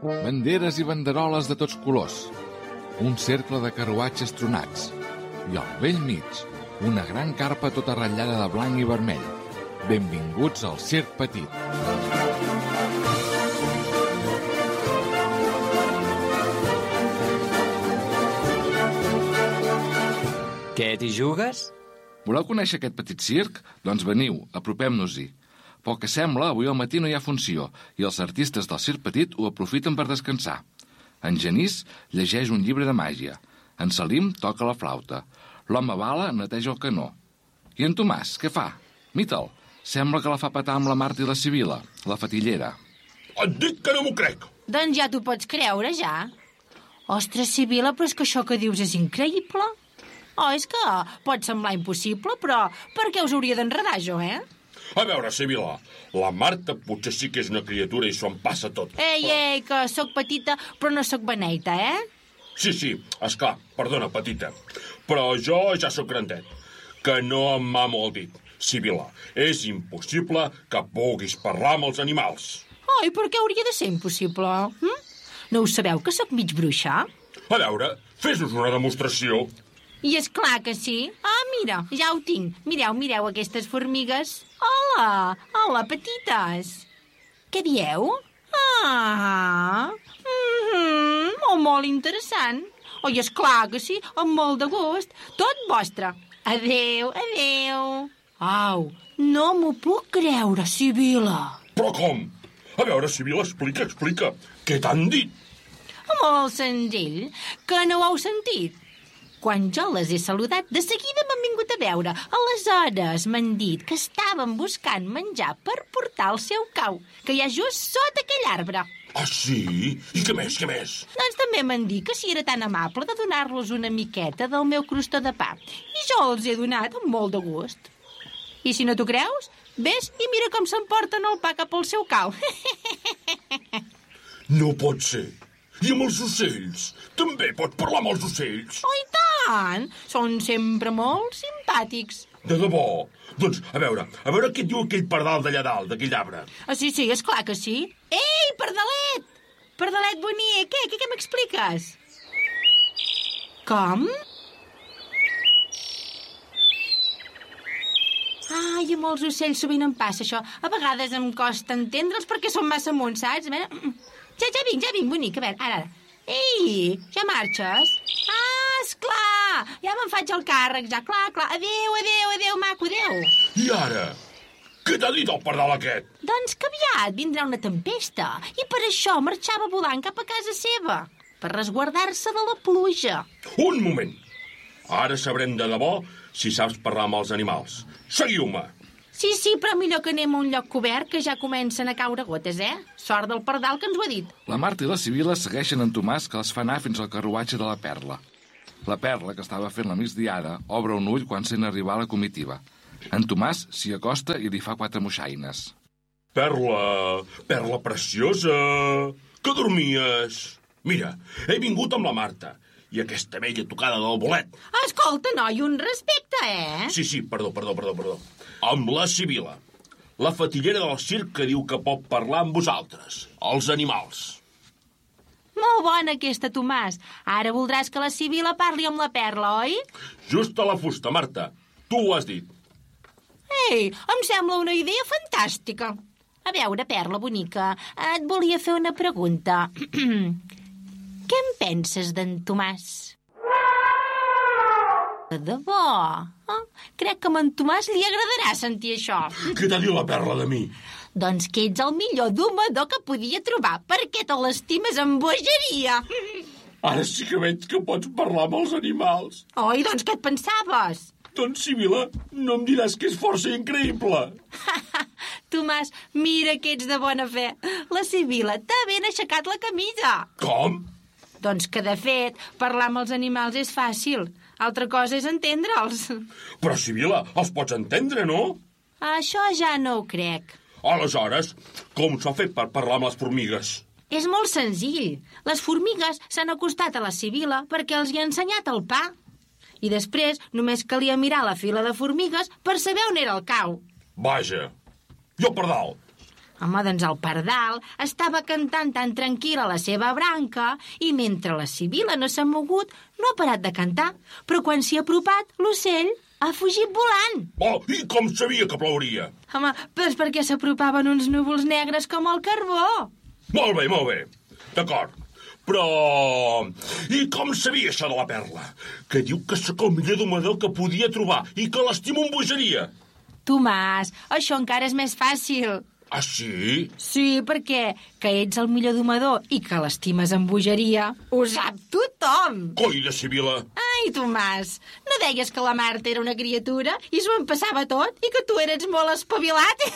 banderes i banderoles de tots colors, un cercle de carruatges tronats i al vell mig una gran carpa tota ratllada de blanc i vermell. Benvinguts al Circ Petit. Què, t'hi jugues? Voleu conèixer aquest petit circ? Doncs veniu, apropem-nos-hi. Pel que sembla, avui al matí no hi ha funció i els artistes del Circ Petit ho aprofiten per descansar. En Genís llegeix un llibre de màgia. En Salim toca la flauta. L'home Bala neteja el canó. I en Tomàs, què fa? Mita'l. Sembla que la fa petar amb la Marta i la Sibila, la fatillera. Et dic que no m'ho crec. Doncs ja t'ho pots creure, ja. Ostres, Sibila, però és que això que dius és increïble. Oh, és que pot semblar impossible, però per què us hauria d'enredar jo, A veure, Sibila, la Marta potser sí que és una criatura i s'ho en passa tot. Ei, que sóc petita, però no sóc beneita, Sí, esclar, perdona, petita. Però jo ja sóc grandet, que no em mamo el dit. Sibila, és impossible que puguis parlar amb els animals. I per què hauria de ser impossible? No ho sabeu, que sóc mig bruixa? A veure, fes-nos una demostració. I és clar que sí. Mira, ja ho tinc. Mireu aquestes formigues. Hola, petites. Què dieu? Molt interessant. I és clar que sí, amb molt de gust. Tot vostre. Adéu. Au, no m'ho puc creure, Sibila. Però com? A veure, Sibila, explica. Què t'han dit? Molt senzill, que no ho heu sentit. Quan jo les he saludat, de seguida m'han vingut a veure. Aleshores m'han dit que estaven buscant menjar per portar al seu cau, que hi ha just sota aquell arbre. Ah, sí? I què més? Doncs també m'han dit que si era tan amable de donar-los una miqueta del meu crostó de pa. I jo els he donat amb molt de gust. I si no t'ho creus, ves i mira com s'emporten el pa cap al seu cau. No pot ser. I amb els ocells? També pots parlar amb els ocells? Oh, i tant! Són sempre molt simpàtics. De debò? Doncs, a veure què et diu aquell pardal d'allà dalt, d'aquell arbre. Sí, és clar que sí. Ei, pardalet! Pardalet bonic, què m'expliques? Com? I amb els ocells sovint em passa això. A vegades em costa entendre'ls perquè són massa amunt, saps? A veure... Ja vinc, bonic. A veure, ara. Ei, ja marxes? Esclar! Ja me'n faig el càrrec, ja, clar. Adéu, maco, adéu. I ara? Què t'ha dit el pardal aquest? Doncs que aviat vindrà una tempesta i per això marxava volant cap a casa seva, per resguardar-se de la pluja. Un moment. Ara sabrem de debò si saps parlar amb els animals. Seguiu-me. Sí, però millor que anem a un lloc cobert que ja comencen a caure gotes, Sort del pardal que ens ho ha dit. La Marta i la Sibila segueixen en Tomàs, que les fa anar fins al carruatge de la Perla. La Perla, que estava fent la migdiada, obre un ull quan sent arribar la comitiva. En Tomàs s'hi acosta i li fa 4 moixaines. Perla preciosa, que dormies? Mira, he vingut amb la Marta i aquesta vella tocada del bolet. Escolta, noi, un respecte, Sí, perdó. Amb la Sibila, la fatillera del circ que diu que pot parlar amb vosaltres, els animals. Molt bona aquesta, Tomàs. Ara voldràs que la Sibila parli amb la Perla, oi? Just a la fusta, Marta. Tu ho has dit. Ei, em sembla una idea fantàstica. A veure, Perla bonica, et volia fer una pregunta. Què en penses d'en Tomàs? De debò? Crec que a en Tomàs li agradarà sentir això. Què t'ha dit la Perla de mi? Doncs que ets el millor domador que podia trobar, perquè te l'estimes amb bogeria. Ara sí que veig que pots parlar amb els animals. Oi, doncs què et pensaves? Doncs, Sibila, no em diràs que és força increïble. Tomàs, mira que ets de bona fe. La Sibila t'ha ben aixecat la camisa. Com? Doncs que, de fet, parlar amb els animals és fàcil. Altra cosa és entendre'ls. Però, Sibila, els pots entendre, no? Això ja no ho crec. Aleshores, com s'ha fet per parlar amb les formigues? És molt senzill. Les formigues s'han acostat a la Sibila perquè els hi ha ensenyat el pa. I després només calia mirar la fila de formigues per saber on era el cau. Vaja, i el pardal? Home, doncs el pardal estava cantant tan tranquil a la seva branca i mentre la Sibil·la no s'ha mogut, no ha parat de cantar. Però quan s'hi ha apropat, l'ocell ha fugit volant. Oh, i com sabia que plouria? Home, doncs perquè s'apropaven uns núvols negres com el carbó. Molt bé. D'acord. Però... I com sabia això de la perla? Que diu que sóc el millor domador que podia trobar i que l'estimo amb bogeria. Tomàs, això encara és més fàcil. Ah, sí? Sí, perquè que ets el millor domador i que l'estimes amb bogeria ho sap tothom. Coi de Sibil·la. Ai, Tomàs, no deies que la Marta era una criatura i s'ho empassava tot i que tu eres molt espavilat?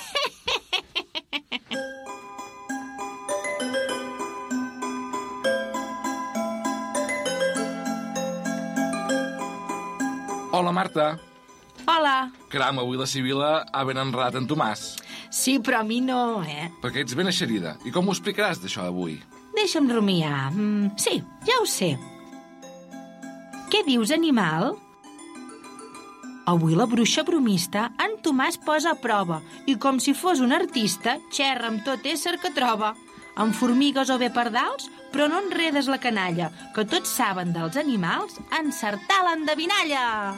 Hola, Marta. Hola. Caram, avui la Sibil·la ha ben enredat en Tomàs. Sí, però a mi no, Perquè ets ben eixerida. I com ho explicaràs, d'això, avui? Deixa'm rumiar. Sí, ja ho sé. Què dius, animal? Avui la bruixa bromista en Tomàs posa a prova i com si fos un artista xerra amb tot ésser que troba. Amb formigues o bé pardals, però no enredes la canalla, que tots saben dels animals encertar l'endevinalla.